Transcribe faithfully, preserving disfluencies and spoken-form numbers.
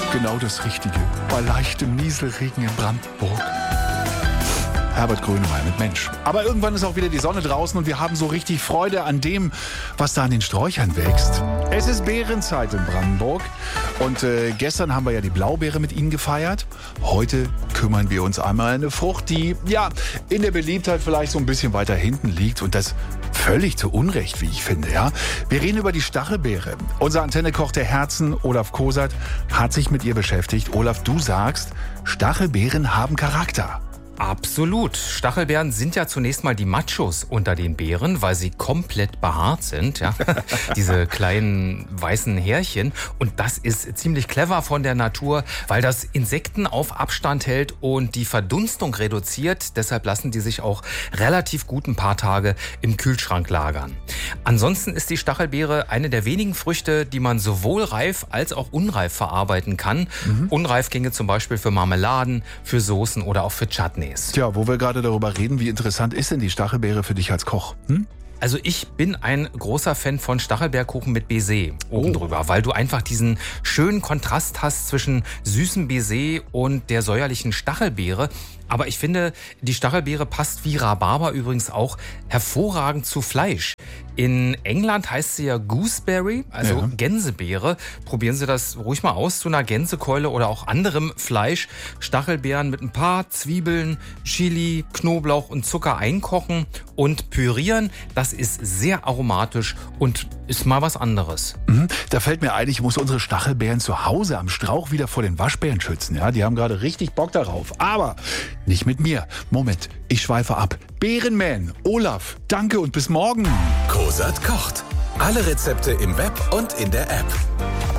Genau das Richtige. Bei leichtem Nieselregen in Brandenburg. Herbert Grönemeyer mit Mensch. Aber irgendwann ist auch wieder die Sonne draußen und wir haben so richtig Freude an dem, was da an den Sträuchern wächst. Es ist Beerenzeit in Brandenburg und äh, gestern haben wir ja die Blaubeere mit Ihnen gefeiert. Heute kümmern wir uns einmal um eine Frucht, die ja in der Beliebtheit vielleicht so ein bisschen weiter hinten liegt und das völlig zu Unrecht, wie ich finde. Ja, wir reden über die Stachelbeere. Unser Antennekoch der Herzen, Olaf Kosert, hat sich mit ihr beschäftigt. Olaf, du sagst, Stachelbeeren haben Charakter. Absolut. Stachelbeeren sind ja zunächst mal die Machos unter den Beeren, weil sie komplett behaart sind. Ja? Diese kleinen weißen Härchen. Und das ist ziemlich clever von der Natur, weil das Insekten auf Abstand hält und die Verdunstung reduziert. Deshalb lassen die sich auch relativ gut ein paar Tage im Kühlschrank lagern. Ansonsten ist die Stachelbeere eine der wenigen Früchte, die man sowohl reif als auch unreif verarbeiten kann. Mhm. Unreif ginge zum Beispiel für Marmeladen, für Soßen oder auch für Chutneys. Tja, wo wir gerade darüber reden, wie interessant ist denn die Stachelbeere für dich als Koch? Hm? Also ich bin ein großer Fan von Stachelbeerkuchen mit Baiser oben drüber, weil du einfach diesen schönen Kontrast hast zwischen süßem Baiser und der säuerlichen Stachelbeere. Aber ich finde, die Stachelbeere passt wie Rhabarber übrigens auch hervorragend zu Fleisch. In England heißt sie ja Gooseberry, also ja. Gänsebeere. Probieren Sie das ruhig mal aus zu einer Gänsekeule oder auch anderem Fleisch. Stachelbeeren mit ein paar Zwiebeln, Chili, Knoblauch und Zucker einkochen und pürieren. Das ist sehr aromatisch und ist mal was anderes. Mhm. Da fällt mir ein, ich muss unsere Stachelbeeren zu Hause am Strauch wieder vor den Waschbären schützen. Ja, die haben gerade richtig Bock darauf. Aber nicht mit mir. Moment, ich schweife ab. Beerenman, Olaf, danke und bis morgen. Kosert kocht. Alle Rezepte im Web und in der App.